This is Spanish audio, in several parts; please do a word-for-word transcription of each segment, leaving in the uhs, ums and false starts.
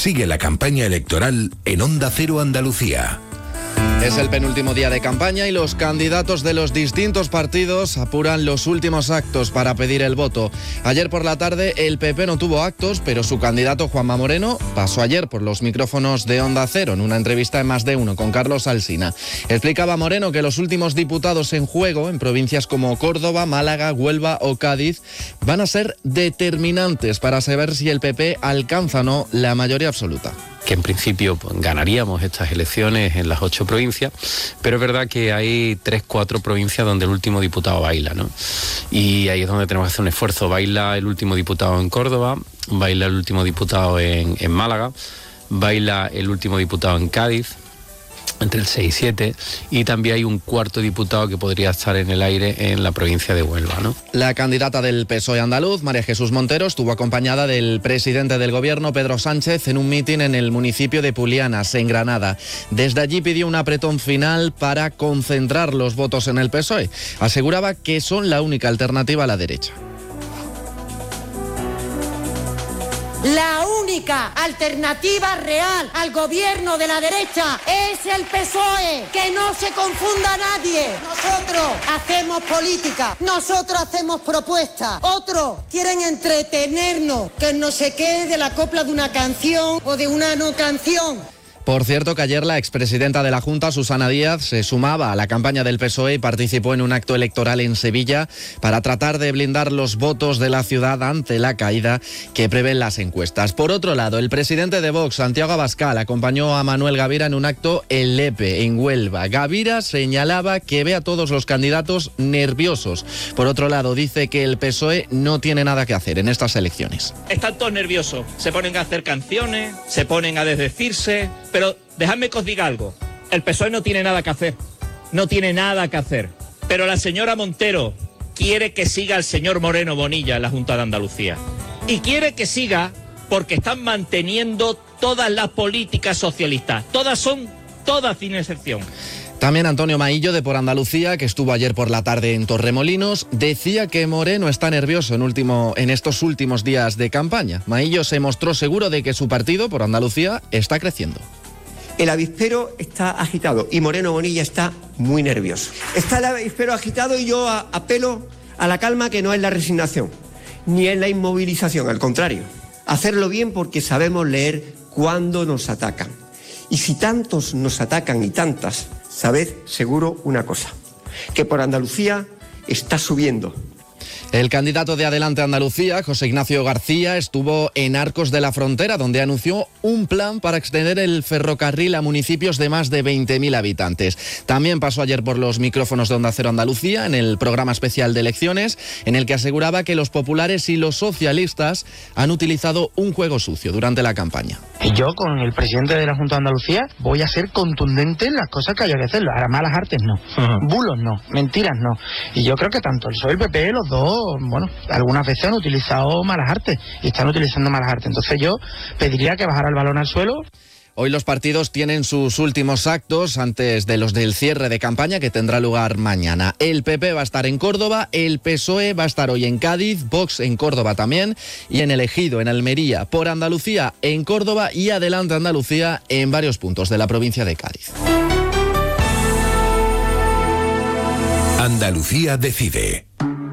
Sigue la campaña electoral en Onda Cero Andalucía. Es el penúltimo día de campaña y los candidatos de los distintos partidos apuran los últimos actos para pedir el voto. Ayer por la tarde el P P no tuvo actos, pero su candidato Juanma Moreno pasó ayer por los micrófonos de Onda Cero en una entrevista en Más de Uno con Carlos Alsina. Explicaba Moreno que los últimos diputados en juego en provincias como Córdoba, Málaga, Huelva o Cádiz van a ser determinantes para saber si el P P alcanza o no la mayoría absoluta. Que en principio pues, ganaríamos estas elecciones en las ocho provincias, pero es verdad que hay tres, cuatro provincias donde el último diputado baila, ¿no? Y ahí es donde tenemos que hacer un esfuerzo. Baila el último diputado en Córdoba, baila el último diputado en, en Málaga, baila el último diputado en Cádiz, entre el seis y siete, y también hay un cuarto diputado que podría estar en el aire en la provincia de Huelva, ¿no? La candidata del P S O E andaluz, María Jesús Montero, estuvo acompañada del presidente del gobierno, Pedro Sánchez, en un mitin en el municipio de Pulianas, en Granada. Desde allí pidió un apretón final para concentrar los votos en el P S O E. Aseguraba que son la única alternativa a la derecha. La única alternativa real al gobierno de la derecha es el P S O E. Que no se confunda nadie. Nosotros hacemos política, nosotros hacemos propuestas. Otros quieren entretenernos, que no se quede de la copla de una canción o de una no canción. Por cierto que ayer la expresidenta de la Junta, Susana Díaz, se sumaba a la campaña del P S O E y participó en un acto electoral en Sevilla para tratar de blindar los votos de la ciudad ante la caída que prevén las encuestas. Por otro lado, el presidente de Vox, Santiago Abascal, acompañó a Manuel Gavira en un acto en Lepe, en Huelva. Gavira señalaba que ve a todos los candidatos nerviosos. Por otro lado, dice que el P S O E no tiene nada que hacer en estas elecciones. Están todos nerviosos, se ponen a hacer canciones, se ponen a desdecirse... Pero dejadme que os diga algo, el P S O E no tiene nada que hacer, no tiene nada que hacer. Pero la señora Montero quiere que siga el señor Moreno Bonilla en la Junta de Andalucía. Y quiere que siga porque están manteniendo todas las políticas socialistas. Todas son, todas sin excepción. También Antonio Maillo, de Por Andalucía, que estuvo ayer por la tarde en Torremolinos, decía que Moreno está nervioso en, último, en estos últimos días de campaña. Maillo se mostró seguro de que su partido, Por Andalucía, está creciendo. El avispero está agitado y Moreno Bonilla está muy nervioso. Está el avispero agitado y yo a, apelo a la calma, que no es la resignación, ni es la inmovilización, al contrario. Hacerlo bien porque sabemos leer cuándo nos atacan. Y si tantos nos atacan y tantas, sabed seguro una cosa, que Por Andalucía está subiendo. El candidato de Adelante Andalucía, José Ignacio García, estuvo en Arcos de la Frontera, donde anunció un plan para extender el ferrocarril a municipios de más de veinte mil habitantes. También pasó ayer por los micrófonos de Onda Cero Andalucía, en el programa especial de elecciones, en el que aseguraba que los populares y los socialistas han utilizado un juego sucio durante la campaña. Y yo, con el presidente de la Junta de Andalucía, voy a ser contundente en las cosas que haya que hacer. Ahora, malas artes no, uh-huh. bulos no, mentiras no. Y yo creo que tanto el P S O E y el P P, los dos, bueno, algunas veces han utilizado malas artes y están utilizando malas artes. Entonces yo pediría que bajara el balón al suelo. Hoy los partidos tienen sus últimos actos antes de los del cierre de campaña, que tendrá lugar mañana. El P P va a estar en Córdoba, el P S O E va a estar hoy en Cádiz, Vox en Córdoba también, y en el Ejido, en Almería, Por Andalucía en Córdoba y Adelante Andalucía en varios puntos de la provincia de Cádiz. Andalucía decide.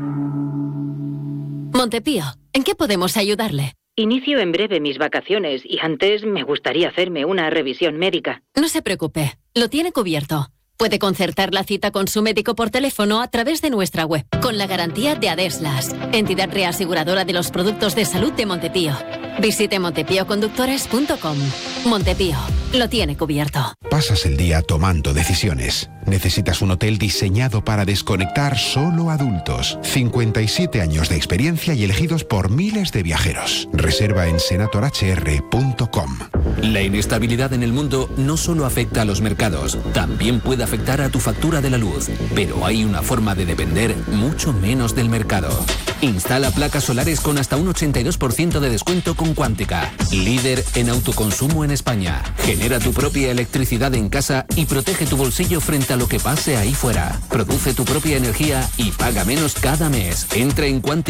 Montepío, ¿en qué podemos ayudarle? Inicio en breve mis vacaciones y antes me gustaría hacerme una revisión médica. No se preocupe, lo tiene cubierto. Puede concertar la cita con su médico por teléfono a través de nuestra web, con la garantía de Adeslas, entidad reaseguradora de los productos de salud de Montepío. Visite montepío conductores punto com. Montepío, lo tiene cubierto. Pasas el día tomando decisiones. Necesitas un hotel diseñado para desconectar solo adultos. cincuenta y siete años de experiencia y elegidos por miles de viajeros. Reserva en senator h r punto com. La inestabilidad en el mundo no solo afecta a los mercados, también puede afectar a tu factura de la luz. Pero hay una forma de depender mucho menos del mercado. Instala placas solares con hasta un ochenta y dos por ciento de descuento con Cuántica, líder en autoconsumo en España. Genera tu propia electricidad en casa y protege tu bolsillo frente a lo que pase ahí fuera. Produce tu propia energía y paga menos cada mes. Entra en Cuántica.